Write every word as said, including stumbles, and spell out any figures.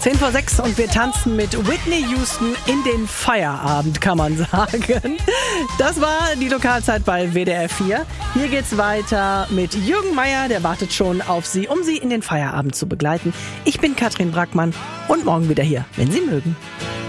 zehn vor sechs und wir tanzen mit Whitney Houston in den Feierabend, kann man sagen. Das war die Lokalzeit bei W D R vier. Hier geht's weiter mit Jürgen Meier, der wartet schon auf Sie, um Sie in den Feierabend zu begleiten. Ich bin Katrin Brackmann und morgen wieder hier, wenn Sie mögen.